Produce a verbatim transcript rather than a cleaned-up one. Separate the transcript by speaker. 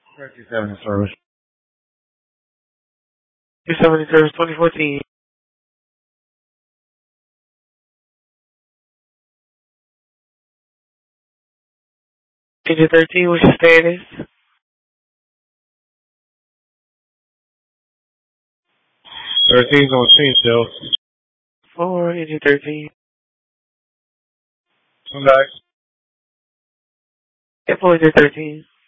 Speaker 1: thirty-seven in service.
Speaker 2: two seven in service twenty fourteen. Engine thirteen, what's your status?
Speaker 1: thirteen's on scene still.
Speaker 2: four, engine thirteen.
Speaker 1: Hyundai.
Speaker 2: Airport engine thirteen.